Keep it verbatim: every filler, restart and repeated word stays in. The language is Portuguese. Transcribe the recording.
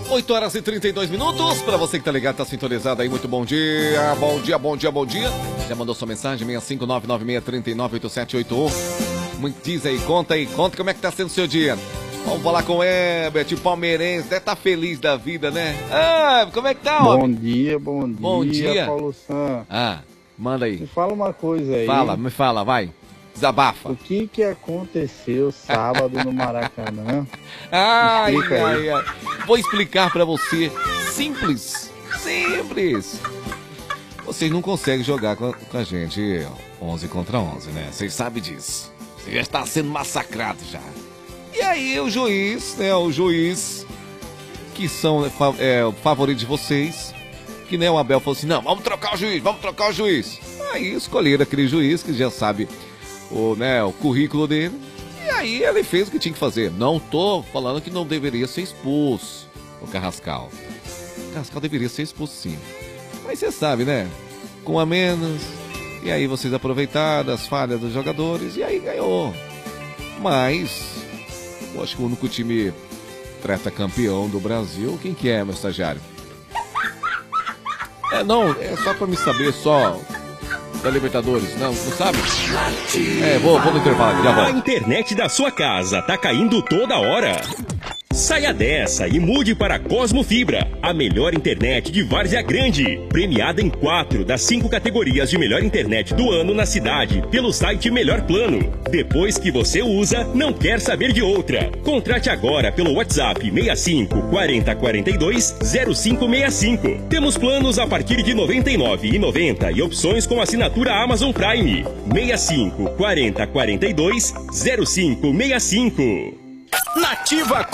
oito horas e trinta e dois minutos. Pra você que tá ligado, tá sintonizado aí, muito bom dia. Bom dia, bom dia, bom dia. Já mandou sua mensagem? seis cinco nove nove seis três nove oito sete oito um. Diz aí, conta aí, conta como é que tá sendo o seu dia. Vamos falar com o Herbert, o palmeirense. Deve estar feliz da vida, né? Ah, como é que tá, Bom homem? dia, bom dia, Bom dia. Paulo Sam. Ah, manda aí. Me fala uma coisa aí. Fala, me fala, vai. Desabafa. O que que aconteceu sábado no Maracanã? Ai, Explica ai, aí. ai. Vou explicar pra você. Simples. Simples. Vocês não conseguem jogar com a, com a gente onze contra onze, né? Vocês sabem disso. Você já está sendo massacrado já. E aí o juiz, né? O juiz, que são é, o favorito de vocês, que nem o Abel falou assim, não, vamos trocar o juiz, vamos trocar o juiz. Aí escolheram aquele juiz que já sabe o, né, o currículo dele. E aí ele fez o que tinha que fazer. Não tô falando que não deveria ser expulso o Carrascal. O Carrascal deveria ser expulso sim. Mas você sabe, né? Com a menos. E aí vocês aproveitaram as falhas dos jogadores e aí ganhou. Mas eu acho que o único time treta campeão do Brasil, quem que é, meu estagiário? É, não, é só pra me saber, só da Libertadores, não, não sabe? É, vou, vou no intervalo aqui, já volto. A internet da sua casa tá caindo toda hora. Saia dessa e mude para Cosmo Fibra, a melhor internet de Várzea Grande. Premiada em quatro das cinco categorias de melhor internet do ano na cidade, pelo site Melhor Plano. Depois que você usa, não quer saber de outra. Contrate agora pelo WhatsApp seis cinco quarenta quarenta e dois zero cinco seis cinco. Temos planos a partir de noventa e nove reais e noventa centavos e opções com assinatura Amazon Prime. seis cinco quarenta quarenta e dois zero cinco seis cinco. Nativa